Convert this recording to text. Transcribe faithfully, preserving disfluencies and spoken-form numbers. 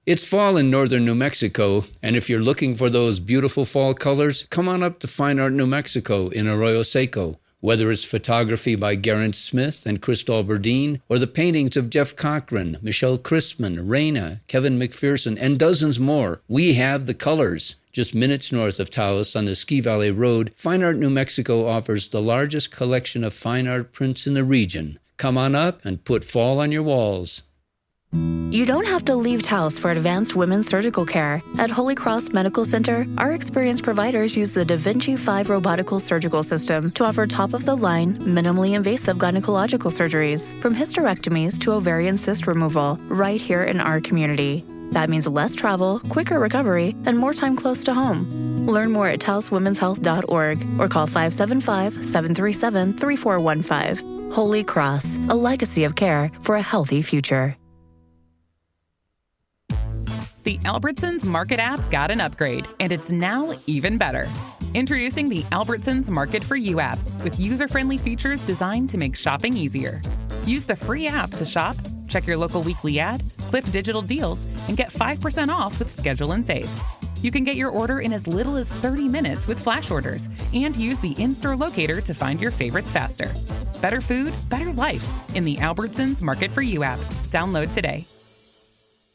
It's fall in northern New Mexico, and if you're looking for those beautiful fall colors, come on up to Fine Art New Mexico in Arroyo Seco. Whether it's photography by Garrett Smith and Crystal Berdine, or the paintings of Jeff Cochran, Michelle Christman, Raina, Kevin McPherson, and dozens more, we have the colors. Just minutes north of Taos on the Ski Valley Road, Fine Art New Mexico offers the largest collection of fine art prints in the region. Come on up and put fall on your walls. You don't have to leave Taos for advanced women's surgical care. At Holy Cross Medical Center, our experienced providers use the Da Vinci five robotical surgical system to offer top-of-the-line, minimally invasive gynecological surgeries, from hysterectomies to ovarian cyst removal, right here in our community. That means less travel, quicker recovery, and more time close to home. Learn more at taos women's health dot org or call five seven five, seven three seven, three four one five. Holy Cross, a legacy of care for a healthy future. The Albertsons Market app got an upgrade, and it's now even better. Introducing the Albertsons Market for You app with user-friendly features designed to make shopping easier. Use the free app to shop, check your local weekly ad, clip digital deals, and get five percent off with Schedule and Save. You can get your order in as little as thirty minutes with flash orders and use the in-store locator to find your favorites faster. Better food, better life in the Albertsons Market for You app. Download today.